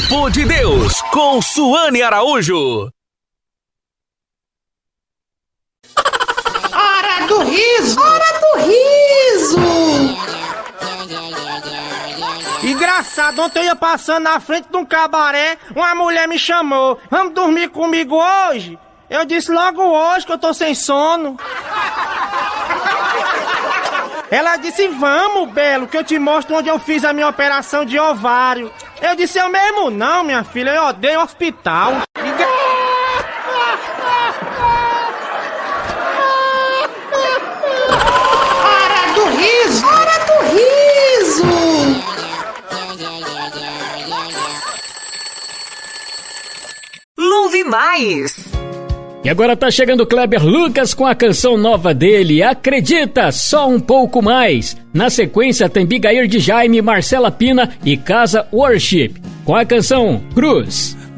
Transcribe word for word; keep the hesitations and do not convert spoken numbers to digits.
Tempo de Deus, com Suane Araújo. Hora do riso! Hora do riso! Engraçado, ontem eu ia passando na frente de um cabaré, uma mulher me chamou: vamos dormir comigo hoje? Eu disse: logo hoje que eu tô sem sono. Ela disse: vamos, Belo, que eu te mostro onde eu fiz a minha operação de ovário. Eu disse: eu mesmo não, minha filha, eu odeio hospital. Hora do riso! Hora do riso! Louve mais! E agora tá chegando o Kleber Lucas com a canção nova dele, Acredita, Só Um Pouco Mais. Na sequência tem Bigair de Jaime, Marcela Pina e Casa Worship, com a canção Cruz.